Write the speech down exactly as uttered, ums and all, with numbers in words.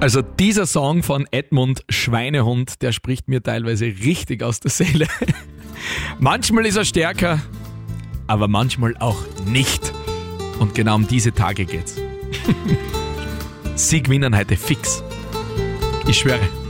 Also dieser Song von Edmund Schweinehund, der spricht mir teilweise richtig aus der Seele. Manchmal ist er stärker, aber manchmal auch nicht. Und genau um diese Tage geht's. Sie gewinnen heute fix. Ich schwöre.